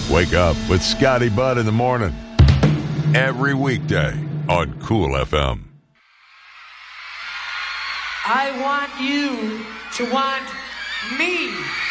Wake up with Scotty Budd in the morning. Every weekday on Cool FM. I want you to want me.